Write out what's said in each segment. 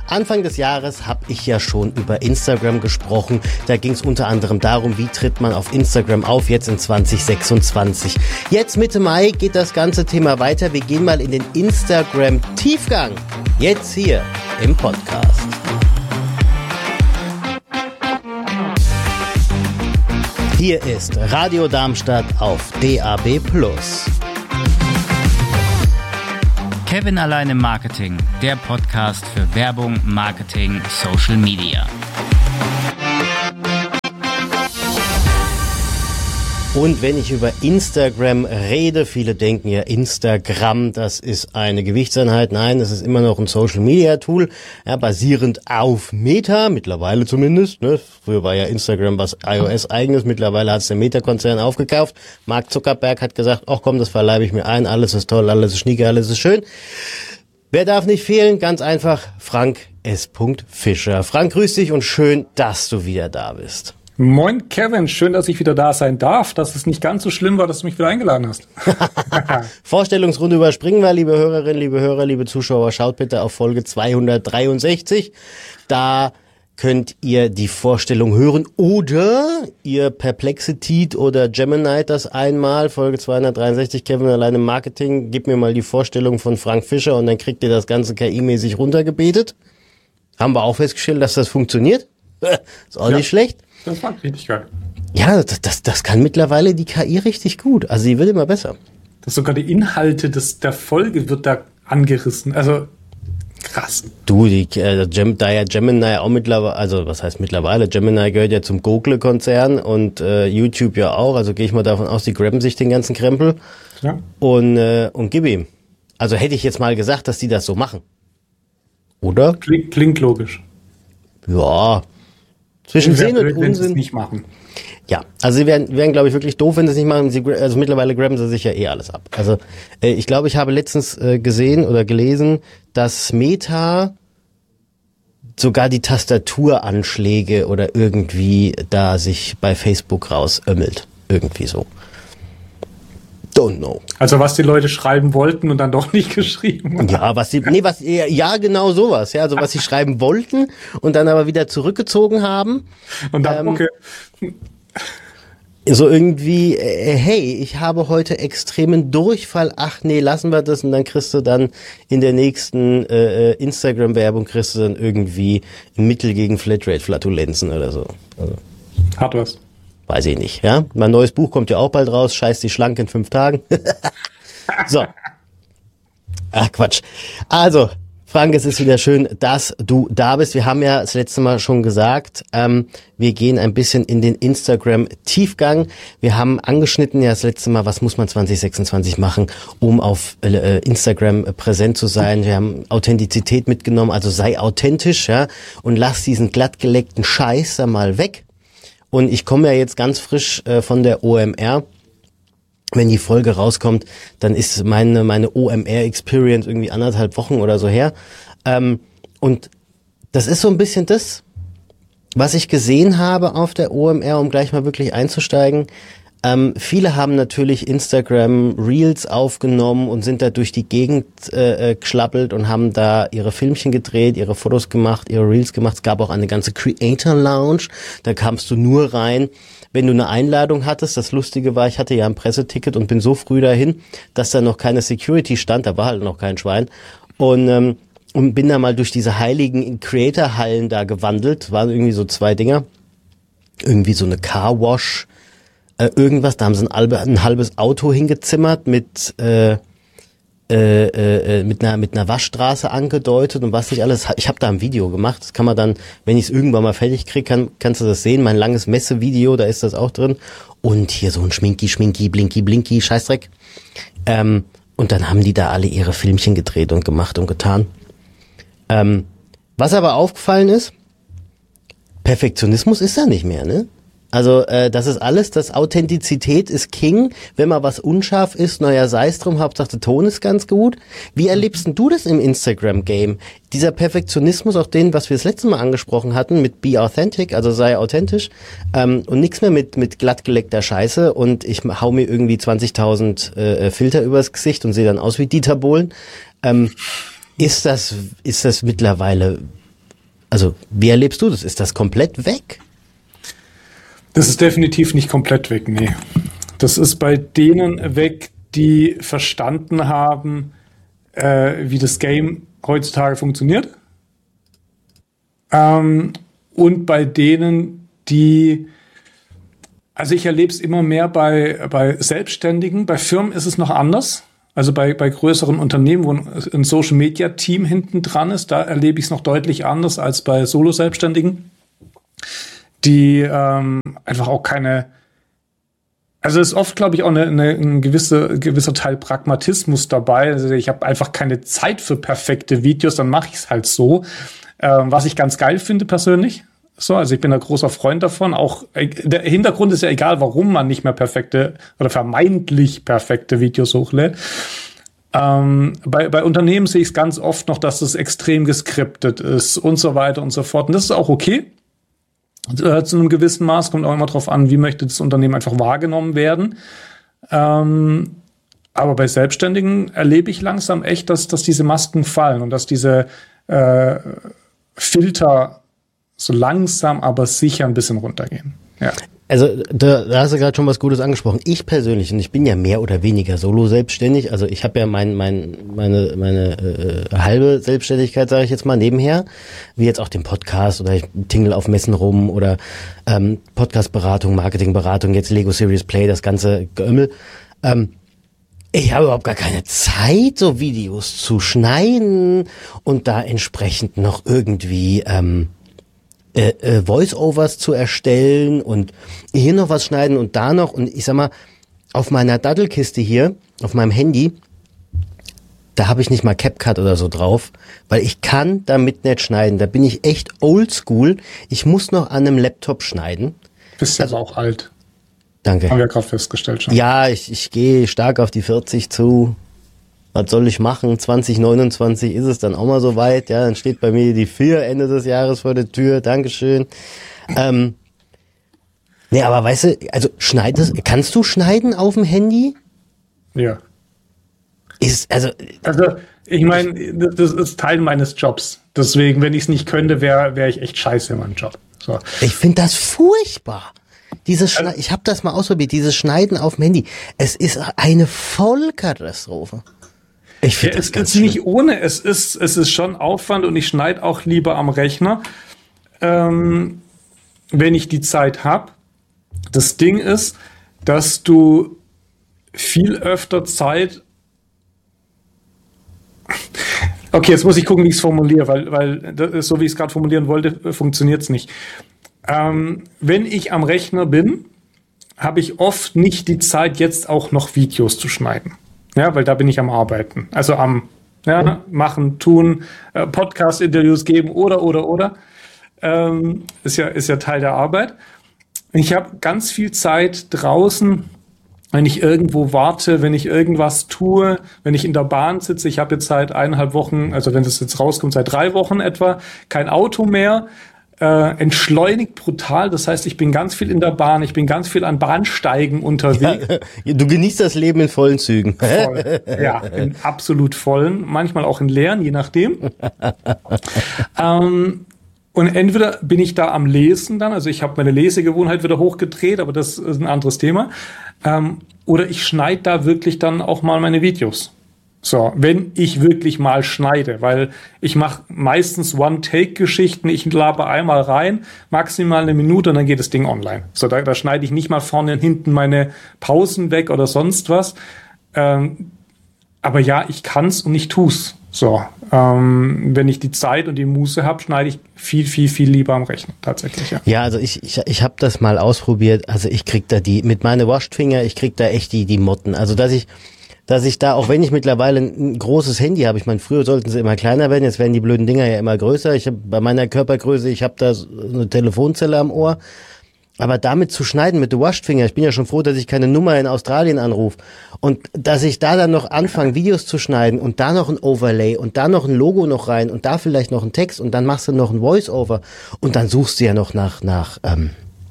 Anfang des Jahres habe ich ja schon über Instagram gesprochen. Da ging es unter anderem darum, wie tritt man auf Instagram auf, jetzt in 2026. Jetzt Mitte Mai geht das ganze Thema weiter. Wir gehen mal in den Instagram-Tiefgang. Jetzt hier im Podcast. Hier ist Radio Darmstadt auf DAB+. Kevin allein im Marketing, der Podcast für Werbung, Marketing, Social Media. Und wenn ich über Instagram rede, viele denken ja, Instagram, das ist eine Gewichtseinheit. Nein, das ist immer noch ein Social-Media-Tool, ja, basierend auf Meta, mittlerweile zumindest. Ne? Früher war ja Instagram was iOS-eigenes, mittlerweile hat es der Meta-Konzern aufgekauft. Mark Zuckerberg hat gesagt, ach komm, das verleibe ich mir ein, alles ist toll, alles ist schnieke, alles ist schön. Wer darf nicht fehlen? Ganz einfach, Frank S. Fischer. Frank, grüß dich und schön, dass du wieder da bist. Moin Kevin, schön, dass ich wieder da sein darf, dass es nicht ganz so schlimm war, dass du mich wieder eingeladen hast. Vorstellungsrunde überspringen wir, liebe Hörerinnen, liebe Hörer, liebe Zuschauer, schaut bitte auf Folge 263. Da könnt ihr die Vorstellung hören oder ihr Perplexity oder Gemini das einmal, Folge 263, Kevin allein im Marketing, gib mir mal die Vorstellung von Frank Fischer und dann kriegt ihr das Ganze KI-mäßig runtergebetet. Haben wir auch festgestellt, dass das funktioniert. Ist auch nicht schlecht. Das war richtig geil. Ja, das kann mittlerweile die KI richtig gut. Also sie wird immer besser. Das sogar die Inhalte der Folge wird da angerissen. Also krass. Du, da ja Gemini auch mittlerweile, also was heißt mittlerweile? Gemini gehört ja zum Google-Konzern und YouTube ja auch. Also gehe ich mal davon aus, die grabben sich den ganzen Krempel und gib ihm. Also hätte ich jetzt mal gesagt, dass die das so machen. Oder? Klingt logisch. Ja. Zwischen Sinn und Unsinn. Wenn sie es nicht machen. Ja, also sie wären glaube ich, wirklich doof, wenn sie es nicht machen. Also mittlerweile grabben sie sich ja alles ab. Also ich glaube, ich habe letztens gesehen oder gelesen, dass Meta sogar die Tastaturanschläge oder irgendwie da sich bei Facebook rausömmelt. Irgendwie so. Don't know. Also was die Leute schreiben wollten und dann doch nicht geschrieben haben. Ja, genau sowas. Ja, also was sie schreiben wollten und dann aber wieder zurückgezogen haben. Und dann, okay. So irgendwie, hey, ich habe heute extremen Durchfall, ach nee, lassen wir das und dann kriegst du dann in der nächsten Instagram-Werbung kriegst du dann irgendwie ein Mittel gegen Flatrate-Flatulenzen oder so. Also. Hat was. Weiß ich nicht, ja. Mein neues Buch kommt ja auch bald raus, Scheiß die schlank in 5 Tagen. So. Ach, Quatsch. Also, Frank, es ist wieder schön, dass du da bist. Wir haben ja das letzte Mal schon gesagt, wir gehen ein bisschen in den Instagram-Tiefgang. Wir haben angeschnitten ja das letzte Mal, was muss man 2026 machen, um auf Instagram präsent zu sein. Wir haben Authentizität mitgenommen, also sei authentisch, ja, und lass diesen glattgeleckten Scheiß da mal weg. Und ich komme ja jetzt ganz frisch von der OMR. Wenn die Folge rauskommt, dann ist meine OMR-Experience irgendwie 1,5 Wochen oder so her. Und das ist so ein bisschen das, was ich gesehen habe auf der OMR, um gleich mal wirklich einzusteigen. Viele haben natürlich Instagram Reels aufgenommen und sind da durch die Gegend geschlappelt und haben da ihre Filmchen gedreht, ihre Fotos gemacht, ihre Reels gemacht. Es gab auch eine ganze Creator Lounge, da kamst du nur rein, wenn du eine Einladung hattest. Das Lustige war, ich hatte ja ein Presseticket und bin so früh dahin, dass da noch keine Security stand, da war halt noch kein Schwein. Und bin da mal durch diese heiligen Creator-Hallen da gewandelt, waren irgendwie so 2 Dinger, irgendwie so eine Car-Wash, irgendwas, da haben sie ein halbes Auto hingezimmert mit einer Waschstraße angedeutet und was nicht alles. Ich habe da ein Video gemacht, das kann man dann, wenn ich es irgendwann mal fertig kriege, kannst du das sehen, mein langes Messevideo, da ist das auch drin. Und hier so ein Schminki, Blinky, Scheißdreck. Und dann haben die da alle ihre Filmchen gedreht und gemacht und getan. Was aber aufgefallen ist, Perfektionismus ist da nicht mehr, ne? Also das ist alles, das Authentizität ist King. Wenn mal was unscharf ist, naja, sei es drum, Hauptsache der Ton ist ganz gut. Wie erlebst denn du das im Instagram-Game? Dieser Perfektionismus, auch den, was wir das letzte Mal angesprochen hatten, mit Be Authentic, also sei authentisch, und nichts mehr mit glattgeleckter Scheiße und ich hau mir irgendwie 20.000 Filter übers Gesicht und sehe dann aus wie Dieter Bohlen. Ist das mittlerweile Also, wie erlebst du das? Ist das komplett weg? Das ist definitiv nicht komplett weg, nee. Das ist bei denen weg, die verstanden haben, wie das Game heutzutage funktioniert. Und bei denen, die, also ich erlebe es immer mehr bei Selbstständigen, bei Firmen ist es noch anders. Also bei größeren Unternehmen, wo ein Social-Media-Team hinten dran ist, da erlebe ich es noch deutlich anders als bei Solo-Selbstständigen, die einfach auch keine, also es ist oft, glaube ich, auch ein gewisser Teil Pragmatismus dabei. Also ich habe einfach keine Zeit für perfekte Videos, dann mache ich es halt so. Was ich ganz geil finde persönlich. So, also ich bin ein großer Freund davon. Auch der Hintergrund ist ja egal, warum man nicht mehr perfekte oder vermeintlich perfekte Videos hochlädt. Bei Unternehmen sehe ich es ganz oft noch, dass es extrem geskriptet ist und so weiter und so fort. Und das ist auch okay. Zu einem gewissen Maß kommt auch immer darauf an, wie möchte das Unternehmen einfach wahrgenommen werden. Aber bei Selbstständigen erlebe ich langsam echt, dass diese Masken fallen und dass diese Filter so langsam, aber sicher ein bisschen runtergehen. Ja. Also da hast du gerade schon was Gutes angesprochen. Ich persönlich, und ich bin ja mehr oder weniger solo selbstständig, also ich habe ja meine halbe Selbstständigkeit, sage ich jetzt mal, nebenher, wie jetzt auch den Podcast oder ich tingle auf Messen rum oder Podcastberatung, Marketingberatung, jetzt Lego Serious Play, das ganze Geömmel. Ich habe überhaupt gar keine Zeit, so Videos zu schneiden und da entsprechend noch irgendwie Voice-Overs zu erstellen und hier noch was schneiden und da noch. Und ich sag mal, auf meiner Dattelkiste hier, auf meinem Handy, da habe ich nicht mal CapCut oder so drauf, weil ich kann damit nicht schneiden. Da bin ich echt oldschool. Ich muss noch an einem Laptop schneiden. Bist ja aber auch alt. Danke. Haben wir gerade festgestellt schon. Ja, ich gehe stark auf die 40 zu. Was soll ich machen? 2029 ist es dann auch mal so weit. Ja, dann steht bei mir die 4 Ende des Jahres vor der Tür. Dankeschön. Nee, aber weißt du, also kannst du schneiden auf dem Handy? Ja. Also ich meine, das ist Teil meines Jobs. Deswegen, wenn ich es nicht könnte, wäre ich echt scheiße in meinem Job. So. Ich finde das furchtbar. Ich habe das mal ausprobiert, dieses Schneiden auf dem Handy. Es ist eine Vollkatastrophe. Ich finde das ganz schlimm. Nicht ohne, es ist schon Aufwand und ich schneide auch lieber am Rechner, wenn ich die Zeit habe. Das Ding ist, dass du viel öfter Zeit. Okay, jetzt muss ich gucken, wie ich es formuliere, weil so wie ich es gerade formulieren wollte, funktioniert es nicht. Wenn ich am Rechner bin, habe ich oft nicht die Zeit, jetzt auch noch Videos zu schneiden. Ja, weil da bin ich am Arbeiten. Also am machen, tun, Podcast-Interviews geben oder. Ist ja Teil der Arbeit. Ich habe ganz viel Zeit draußen, wenn ich irgendwo warte, wenn ich irgendwas tue, wenn ich in der Bahn sitze. Ich habe jetzt seit 1,5 Wochen, also wenn das jetzt rauskommt, seit 3 Wochen etwa, kein Auto mehr. Entschleunigt brutal. Das heißt, ich bin ganz viel in der Bahn, ich bin ganz viel an Bahnsteigen unterwegs. Ja, du genießt das Leben in vollen Zügen. Voll. Ja, in absolut vollen, manchmal auch in leeren, je nachdem. Und entweder bin ich da am Lesen dann, also ich habe meine Lesegewohnheit wieder hochgedreht, aber das ist ein anderes Thema. Oder ich schneide da wirklich dann auch mal meine Videos. So, wenn ich wirklich mal schneide, weil ich mache meistens One-Take-Geschichten, ich laber einmal rein, maximal 1 Minute und dann geht das Ding online. So, da schneide ich nicht mal vorne und hinten meine Pausen weg oder sonst was. Aber ja, ich kann's und ich tu's. So, wenn ich die Zeit und die Muße habe, schneide ich viel lieber am Rechner, tatsächlich. Ja, also ich habe das mal ausprobiert, also ich krieg da mit meinen Washed-Finger, ich krieg da echt die Motten. Also dass ich da, auch wenn ich mittlerweile ein großes Handy habe, ich meine, früher sollten sie immer kleiner werden, jetzt werden die blöden Dinger ja immer größer. Ich habe bei meiner Körpergröße, ich habe da so eine Telefonzelle am Ohr. Aber damit zu schneiden mit The Washed Finger, ich bin ja schon froh, dass ich keine Nummer in Australien anrufe. Und dass ich da dann noch anfange, Videos zu schneiden und da noch ein Overlay und da noch ein Logo noch rein und da vielleicht noch ein Text und dann machst du noch ein Voice-Over und dann suchst du ja noch nach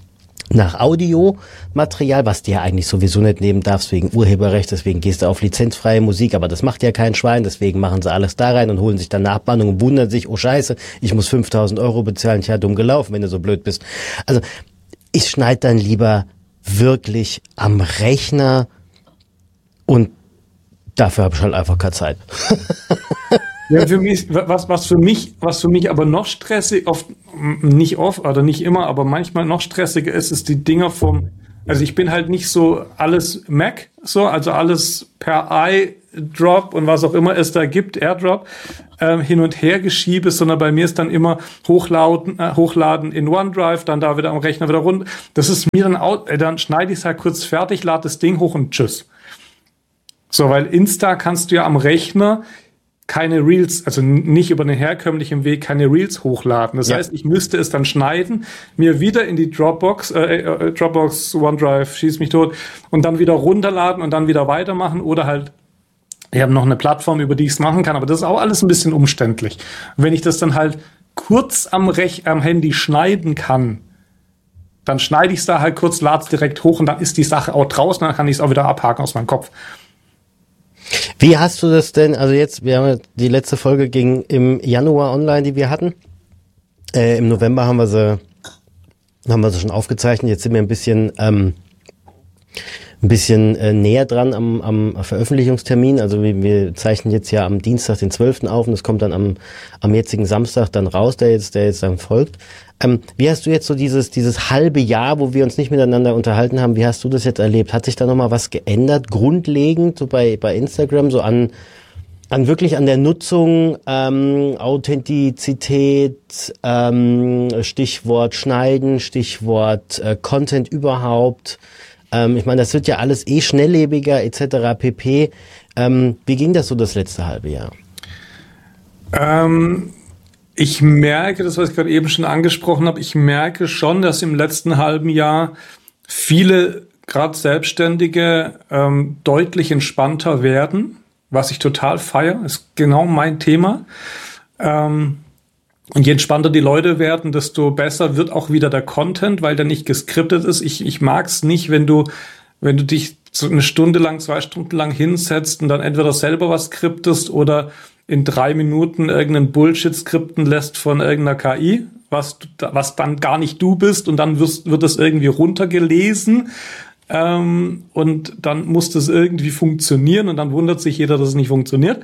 nach Audiomaterial, was du ja eigentlich sowieso nicht nehmen darfst wegen Urheberrecht, deswegen gehst du auf lizenzfreie Musik, aber das macht ja kein Schwein, deswegen machen sie alles da rein und holen sich dann Nachbannung und wundern sich, oh scheiße, ich muss 5.000 € bezahlen, tja, dumm gelaufen, wenn du so blöd bist. Also ich schneide dann lieber wirklich am Rechner und dafür habe ich halt einfach keine Zeit. Ja, für mich, was für mich aber noch stressig, nicht oft oder nicht immer, aber manchmal noch stressiger ist die Dinger also ich bin halt nicht so alles Mac, also alles per iDrop und was auch immer es da gibt, AirDrop, hin und her geschiebe, sondern bei mir ist dann immer hochladen in OneDrive, dann da wieder am Rechner wieder runter. Das ist mir dann schneide ich es halt kurz fertig, lade das Ding hoch und tschüss. So, weil Insta kannst du ja am Rechner keine Reels, also nicht über den herkömmlichen Weg, keine Reels hochladen. Das heißt, ich müsste es dann schneiden, mir wieder in die Dropbox, OneDrive, schieß mich tot, und dann wieder runterladen und dann wieder weitermachen oder halt, ich habe noch eine Plattform, über die ich es machen kann, aber das ist auch alles ein bisschen umständlich. Wenn ich das dann halt kurz am Handy schneiden kann, dann schneide ich es da halt kurz, lade es direkt hoch und dann ist die Sache auch draußen, dann kann ich es auch wieder abhaken aus meinem Kopf. Wie hast du das denn, also jetzt, die letzte Folge ging im Januar online, die wir hatten. Im November haben wir sie schon aufgezeichnet. Jetzt sind wir ein bisschen näher dran am Veröffentlichungstermin. Also wir zeichnen jetzt ja am Dienstag, den 12. auf und es kommt dann am jetzigen Samstag dann raus, der jetzt dann folgt. Wie hast du jetzt so dieses halbe Jahr, wo wir uns nicht miteinander unterhalten haben, wie hast du das jetzt erlebt? Hat sich da nochmal was geändert, grundlegend, so bei Instagram, so an wirklich an der Nutzung, Authentizität, Stichwort Schneiden, Stichwort Content überhaupt? Ich meine, das wird ja alles schnelllebiger etc. pp. Wie ging das so das letzte halbe Jahr? Ich merke, das, was ich gerade eben schon angesprochen habe, ich merke schon, dass im letzten halben Jahr viele, gerade Selbstständige, deutlich entspannter werden, was ich total feiere, ist genau mein Thema. Und je entspannter die Leute werden, desto besser wird auch wieder der Content, weil der nicht geskriptet ist. Ich mag es nicht, wenn du dich so eine Stunde lang, 2 Stunden lang hinsetzt und dann entweder selber was skriptest oder in 3 Minuten irgendeinen Bullshit skripten lässt von irgendeiner KI, was dann gar nicht du bist und dann wird das irgendwie runtergelesen und dann muss das irgendwie funktionieren und dann wundert sich jeder, dass es nicht funktioniert.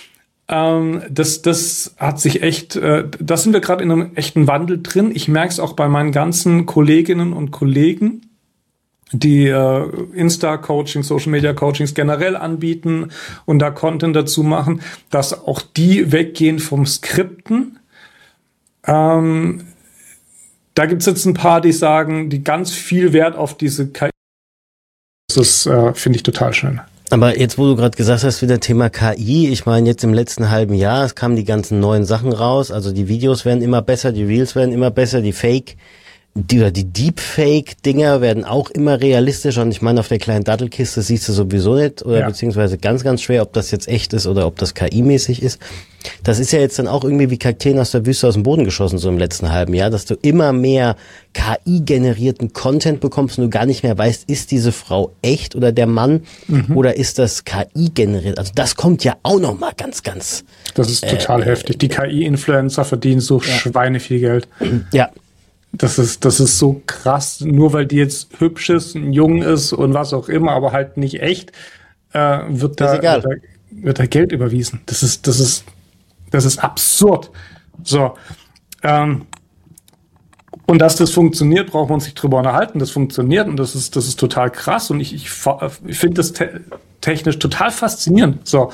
Das hat sich echt, da sind wir gerade in einem echten Wandel drin. Ich merke es auch bei meinen ganzen Kolleginnen und Kollegen, die Insta-Coachings, Social-Media-Coachings generell anbieten und da Content dazu machen, dass auch die weggehen vom Skripten. Da gibt's jetzt ein paar, die sagen, die ganz viel Wert auf diese KI. Das finde ich total schön. Aber jetzt, wo du gerade gesagt hast, wieder Thema KI, ich meine jetzt im letzten halben Jahr, es kamen die ganzen neuen Sachen raus, also die Videos werden immer besser, die Reels werden immer besser, die Deepfake-Dinger werden auch immer realistischer und ich meine, auf der kleinen Dattelkiste siehst du sowieso nicht oder beziehungsweise ganz, ganz schwer, ob das jetzt echt ist oder ob das KI-mäßig ist. Das ist ja jetzt dann auch irgendwie wie Kakteen aus der Wüste aus dem Boden geschossen, so im letzten halben Jahr, dass du immer mehr KI-generierten Content bekommst und du gar nicht mehr weißt, ist diese Frau echt oder der Mann oder ist das KI-generiert? Also das kommt ja auch nochmal ganz, ganz... Das ist total heftig. Die KI-Influencer verdienen so Schweine viel Geld. Ja. Das ist so krass, nur weil die jetzt hübsch ist, jung ist und was auch immer, aber halt nicht echt, wird da Geld überwiesen. Das ist absurd. So. Und dass das funktioniert, braucht man uns nicht drüber unterhalten. Das funktioniert und das ist total krass und ich finde das technisch total faszinierend. So.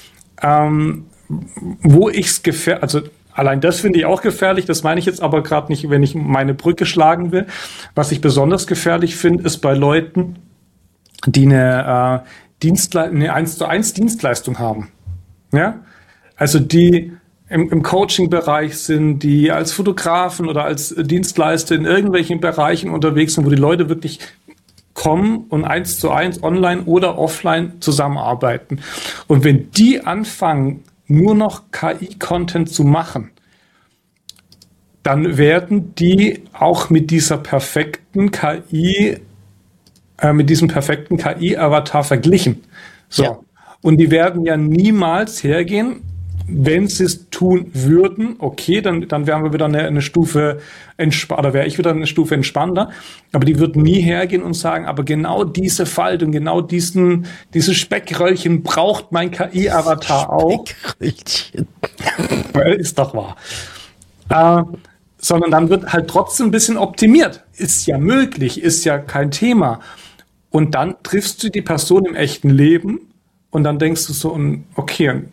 Wo ich's also allein das finde ich auch gefährlich, das meine ich jetzt aber gerade nicht, wenn ich meine Brücke schlagen will. Was ich besonders gefährlich finde, ist bei Leuten, die eine 1:1 Dienstleistung haben. Ja? Also die im Coaching-Bereich sind, die als Fotografen oder als Dienstleister in irgendwelchen Bereichen unterwegs sind, wo die Leute wirklich kommen und 1:1 online oder offline zusammenarbeiten. Und wenn die anfangen, nur noch KI-Content zu machen, dann werden die auch mit dieser perfekten KI, mit diesem perfekten KI-Avatar verglichen. So. Ja. Und die werden ja niemals hergehen, wenn sie es tun würden, okay, dann wären wir wieder eine Stufe entspannter, oder wäre ich wieder eine Stufe entspannter, aber die würden nie hergehen und sagen, aber genau diese Faltung, genau diese Speckröllchen braucht mein KI-Avatar auch. Speckröllchen. Ist doch wahr. Sondern dann wird halt trotzdem ein bisschen optimiert. Ist ja möglich, ist ja kein Thema. Und dann triffst du die Person im echten Leben und dann denkst du so, okay,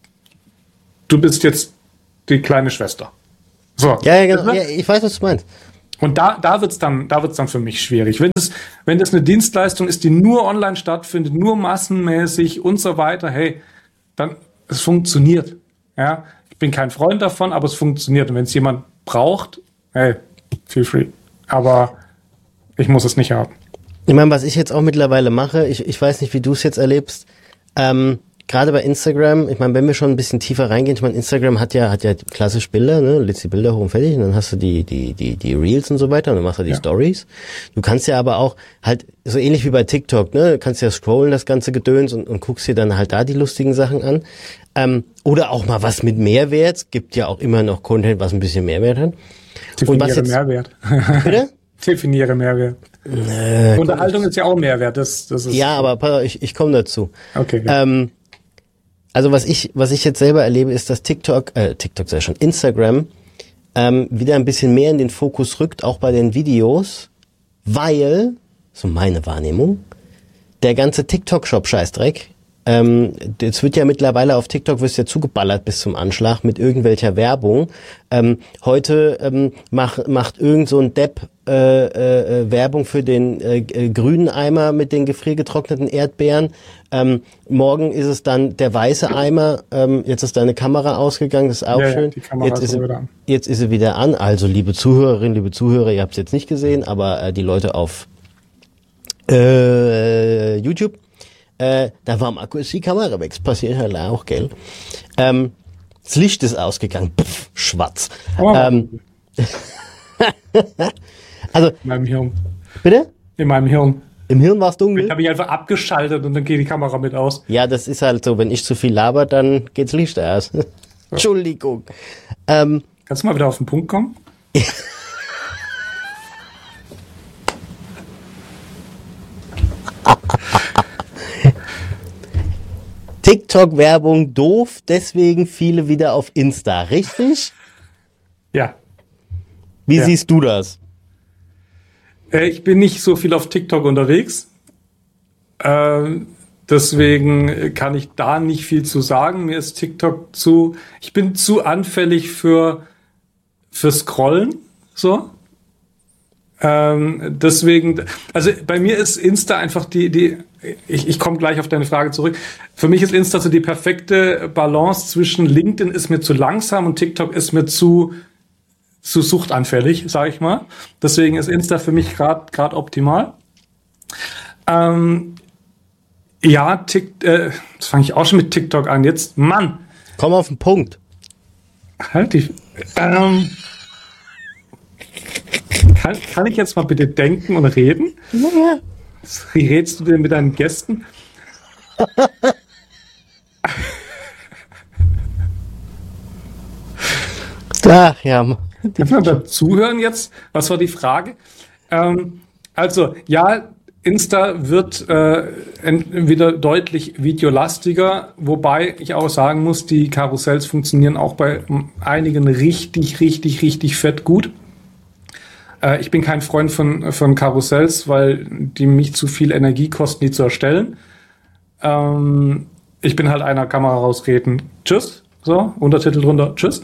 du bist jetzt die kleine Schwester. So. Ja, genau. Ja, ich weiß, was du meinst. Und da wird's dann für mich schwierig. Wenn das eine Dienstleistung ist, die nur online stattfindet, nur massenmäßig und so weiter, hey, dann, es funktioniert. Ja, ich bin kein Freund davon, aber es funktioniert. Und wenn es jemand braucht, hey, feel free. Aber ich muss es nicht haben. Ich meine, was ich jetzt auch mittlerweile mache, ich weiß nicht, wie du es jetzt erlebst, gerade bei Instagram, ich meine, wenn wir schon ein bisschen tiefer reingehen, ich meine, Instagram hat ja klassisch Bilder, ne, du lädst die Bilder hoch und fertig und dann hast du die Reels und so weiter und dann machst du die Stories. Du kannst ja aber auch halt, so ähnlich wie bei TikTok, ne, du kannst ja scrollen, das ganze Gedöns und guckst dir dann halt da die lustigen Sachen an. Oder auch mal was mit Mehrwert, gibt ja auch immer noch Content, was ein bisschen Mehrwert hat. Definiere Mehrwert. Bitte? Definiere Mehrwert. Unterhaltung ist ja auch Mehrwert. Das ist ja, aber ich komme dazu. Okay. Also was ich jetzt selber erlebe, ist, dass TikTok sei schon, Instagram wieder ein bisschen mehr in den Fokus rückt, auch bei den Videos, weil, so meine Wahrnehmung, der ganze TikTok-Shop-Scheißdreck, jetzt wird ja mittlerweile auf TikTok wirst ja zugeballert bis zum Anschlag mit irgendwelcher Werbung. Heute macht irgend so ein Depp Werbung für den grünen Eimer mit den gefriergetrockneten Erdbeeren. Morgen ist es dann der weiße Eimer. Jetzt ist deine Kamera ausgegangen, das ist auch schön. Die Kamera jetzt ist sie wieder an. Also liebe Zuhörerinnen, liebe Zuhörer, ihr habt es jetzt nicht gesehen, aber die Leute auf YouTube, da war am Akku ist die Kamera weg. Das passiert halt auch, gell? Das Licht ist ausgegangen. Pff, schwarz. Oh. Also, In meinem Hirn. bitte? In meinem Hirn. Im Hirn war es dunkel? Ich habe ich einfach abgeschaltet und dann geht die Kamera mit aus. Ja, das ist halt so. Wenn ich zu viel laber, dann geht's Licht aus. Entschuldigung. Kannst du mal wieder auf den Punkt kommen? TikTok-Werbung doof, deswegen viele wieder auf Insta, richtig? Ja. Wie siehst du das? Ich bin nicht so viel auf TikTok unterwegs. Deswegen kann ich da nicht viel zu sagen. Mir ist TikTok ich bin zu anfällig für Scrollen, so. Deswegen, also bei mir ist Insta einfach ich komme gleich auf deine Frage zurück. Für mich ist Insta so die perfekte Balance zwischen LinkedIn ist mir zu langsam und TikTok ist mir zu suchtanfällig, sage ich mal. Deswegen ist Insta für mich gerade optimal. Jetzt fange ich auch schon mit TikTok an. Jetzt, Mann. Komm auf den Punkt. Halt dich. Kann ich jetzt mal bitte denken und reden? Ja. Wie redest du denn mit deinen Gästen? Ach ja. Kannst du mal dazuhören jetzt? Was war die Frage? Also, ja, Insta wird wieder deutlich videolastiger, wobei ich auch sagen muss, die Karussells funktionieren auch bei einigen richtig, richtig, richtig fett gut. Ich bin kein Freund von Karussells, weil die mich zu viel Energie kosten, die zu erstellen. Ich bin halt einer, Kamera rausreden, tschüss, so, Untertitel drunter, tschüss.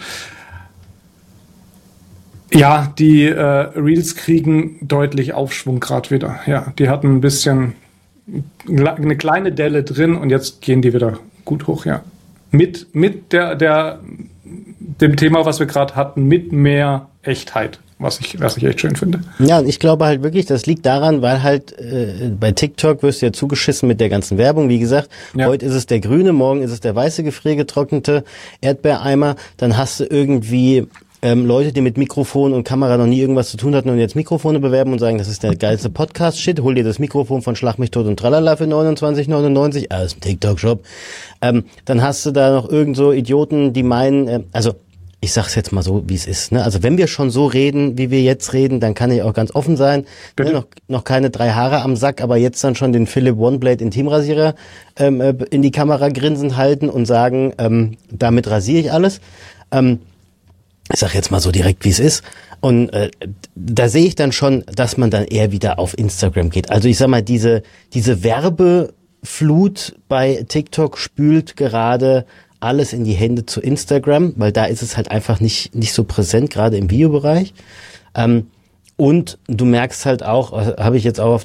Ja, die Reels kriegen deutlich Aufschwung gerade wieder. Ja, die hatten ein bisschen eine kleine Delle drin und jetzt gehen die wieder gut hoch, ja. Mit dem Thema, was wir gerade hatten, mit mehr Echtheit, was ich echt schön finde. Ja, und ich glaube halt wirklich, das liegt daran, weil halt bei TikTok wirst du ja zugeschissen mit der ganzen Werbung. Wie gesagt, heute ist es der grüne, morgen ist es der weiße gefriergetrocknete Erdbeereimer. Dann hast du irgendwie Leute, die mit Mikrofon und Kamera noch nie irgendwas zu tun hatten und jetzt Mikrofone bewerben und sagen, das ist der geilste Podcast-Shit, hol dir das Mikrofon von Schlag mich tot und tralala für 29,99, aus dem TikTok-Shop. Dann hast du da noch irgend so Idioten, die meinen, also ich sag's jetzt mal so, wie es ist. Ne? Also wenn wir schon so reden, wie wir jetzt reden, dann kann ich auch ganz offen sein. Ne? Noch keine 3 Haare am Sack, aber jetzt dann schon den Philipp OneBlade Intimrasierer in die Kamera grinsend halten und sagen, damit rasiere ich alles. Ich sag jetzt mal so direkt, wie es ist. Und da sehe ich dann schon, dass man dann eher wieder auf Instagram geht. Also ich sag mal, diese Werbeflut bei TikTok spült gerade alles in die Hände zu Instagram, weil da ist es halt einfach nicht so präsent, gerade im Videobereich. Und du merkst halt auch, habe ich jetzt auch auf